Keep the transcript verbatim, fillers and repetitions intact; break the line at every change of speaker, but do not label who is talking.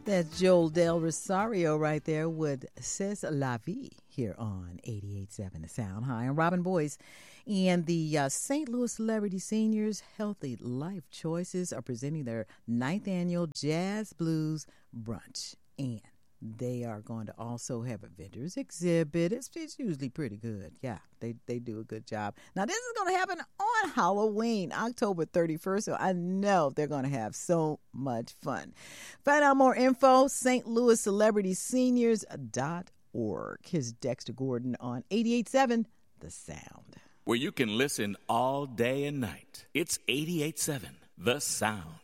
That's Joel Del Rosario right there with C'est La Vie here on eighty-eight point seven The Sound. Hi, I'm Robin Boyce. And the uh, Saint Louis Celebrity Seniors Healthy Life Choices are presenting their ninth annual Jazz Blues Brunch. And they are going to also have a vendor's exhibit. It's, it's usually pretty good. Yeah, they, they do a good job. Now, this is going to happen on Halloween, October thirty-first, so I know they're going to have so much fun. Find out more info, Saint Louis Celebrity Seniors dot org. Here's Dexter Gordon on eighty-eight point seven The Sound.
Where you can listen all day and night. It's eighty-eight point seven The Sound.